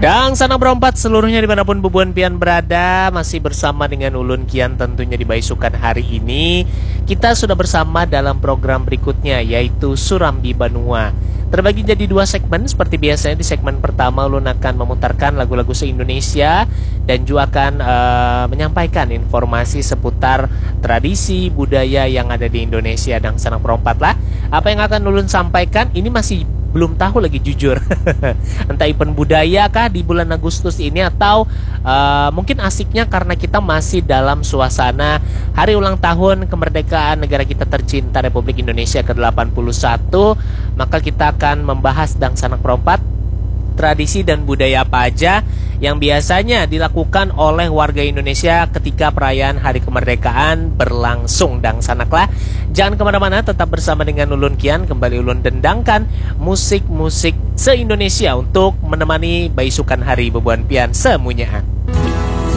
Dan sana berempat seluruhnya dimanapun Bubuan Pian berada, masih bersama dengan Ulun Kian tentunya di Baisukan hari ini. Kita sudah bersama dalam program berikutnya, yaitu Surambi Banua. Terbagi jadi dua segmen, seperti biasanya di segmen pertama Ulun akan memutarkan lagu-lagu se-Indonesia dan juga akan menyampaikan informasi seputar tradisi budaya yang ada di Indonesia dan sana berempat lah. Apa yang akan Ulun sampaikan ini masih belum tahu lagi jujur. Entah event budaya kah di bulan Agustus ini atau mungkin asiknya karena kita masih dalam suasana hari ulang tahun kemerdekaan negara kita tercinta Republik Indonesia ke-81, maka kita akan membahas dan sanak perempat tradisi dan budaya apa aja yang biasanya dilakukan oleh warga Indonesia ketika perayaan Hari Kemerdekaan berlangsung. Dan sanaklah, jangan kemana-mana, tetap bersama dengan Ulun Kian. Kembali Ulun dendangkan musik-musik se-Indonesia untuk menemani Baisukan Hari Bubuan Pian semuanya.